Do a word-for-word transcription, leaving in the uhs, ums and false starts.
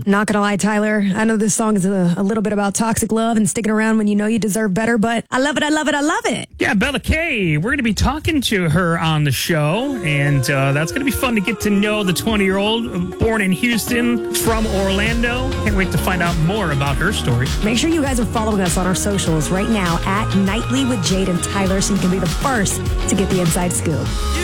Not gonna lie, Tyler, I know this song is a, a little bit about toxic love and sticking around when you know you deserve better, but I love it, I love it, I love it. Yeah, Bella Kay, we're going to be talking to her on the show, and uh, that's going to be fun to get to know the twenty-year-old born in Houston from Orlando. Can't wait to find out more about her story. Make sure you guys are following us on our socials right now at Nightly with Jade and Tyler so you can be the first to get the inside scoop.